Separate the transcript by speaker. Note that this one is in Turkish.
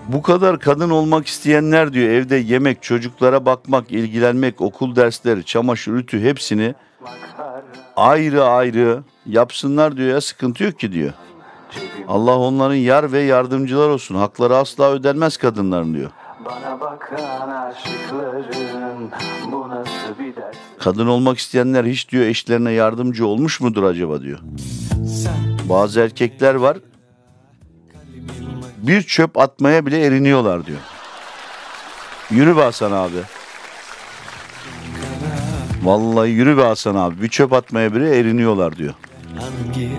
Speaker 1: Bu kadar kadın olmak isteyenler diyor evde yemek, çocuklara bakmak, ilgilenmek, okul dersleri, çamaşır, ütü hepsini ayrı ayrı yapsınlar diyor ya, sıkıntı yok ki diyor. Allah onların yar ve yardımcılar olsun. Hakları asla ödenmez kadınların diyor. Kadın olmak isteyenler hiç diyor eşlerine yardımcı olmuş mudur acaba diyor. Bazı erkekler var, bir çöp atmaya bile eriniyorlar diyor. Yürü be Hasan abi. Vallahi yürü be Hasan abi. Bir çöp atmaya bile eriniyorlar diyor.